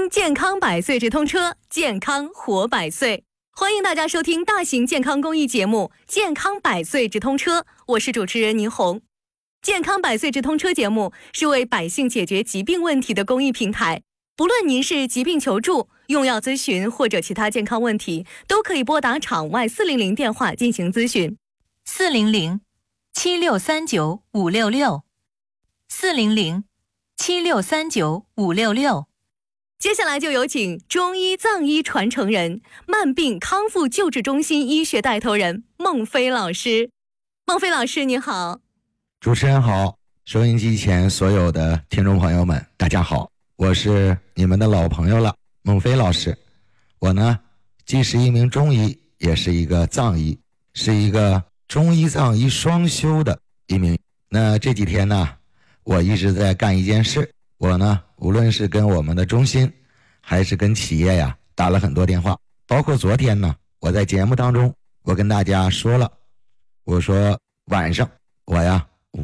健康百岁直通车，健康活百岁。欢迎大家收听大型健康公益节目《健康百岁直通车》，我是主持人倪红。健康百岁直通车节目是为百姓解决疾病问题的公益平台，不论您是疾病求助、用药咨询或者其他健康问题，都可以拨打场外400电话进行咨询。 400-7639-566 400-7639-566。 接下来就有请中医藏医传承人、慢病康复救治中心医学带头人孟飞老师。孟飞老师你好。 主持人好，收音机前所有的听众朋友们大家好，我是你们的老朋友了，孟飞老师。我呢既是一名中医，也是一个藏医，是一个中医藏医双修的一名。那这几天呢，我一直在干一件事，我呢无论是跟我们的中心还是跟企业呀打了很多电话，包括昨天呢，我在节目当中我跟大家说了，我说晚上我呀